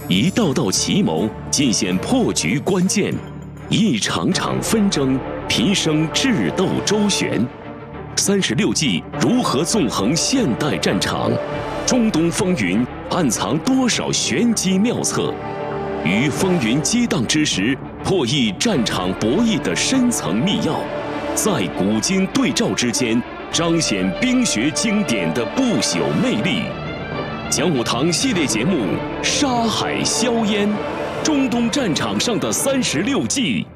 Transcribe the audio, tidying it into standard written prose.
一道道奇谋尽显破局关键，一场场纷争频生智斗周旋。36计如何纵横现代战场？中东风云暗藏多少玄机妙策？于风云激荡之时，破译战场博弈的深层秘要，在古今对照之间，彰显兵学经典的不朽魅力。讲武堂系列节目《沙海硝烟》，中东战场上的36计。